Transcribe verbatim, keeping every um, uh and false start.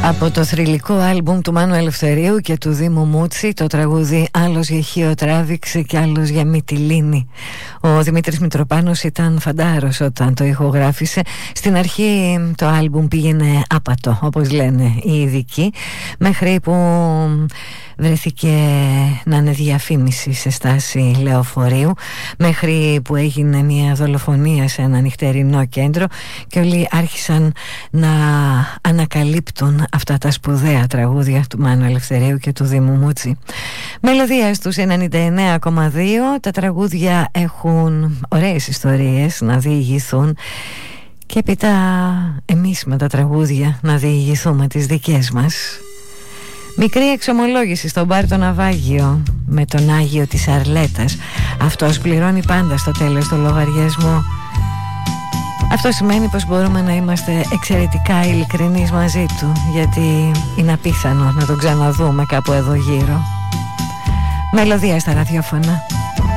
Από το θρυλικό άλμπουμ του Μάνου Ελευθερίου και του Δήμου Μούτσι, το τραγούδι «Άλλος για Χίο τράβηξε και άλλος για Μυτιλίνη». Ο Δημήτρης Μητροπάνος ήταν φαντάρος όταν το ηχογράφησε. Στην αρχή το άλμπουμ πήγαινε άπατο, όπως λένε οι ειδικοί, μέχρι που βρέθηκε να είναι διαφήμιση σε στάση λεωφορείου, μέχρι που έγινε μια δολοφονία σε ένα νυχτερινό κέντρο και όλοι άρχισαν να ανακαλύπτουν αυτά τα σπουδαία τραγούδια του Μάνου Ελευθερίου και του Δήμου Μούτσι. Μελωδία στους ενενήντα εννέα κόμμα δύο. Τα τραγούδια έχουν ωραίες ιστορίες να διηγηθούν και έπειτα εμείς με τα τραγούδια να διηγηθούμε τις δικές μας. Μικρή εξομολόγηση στον μπαρ το Ναυάγιο με τον Άγιο της Αρλέτας. Αυτός πληρώνει πάντα στο τέλος το λογαριασμό. Αυτό σημαίνει πως μπορούμε να είμαστε εξαιρετικά ειλικρινείς μαζί του, γιατί είναι απίθανο να τον ξαναδούμε κάπου εδώ γύρω. Μελωδία στα ραδιόφωνα.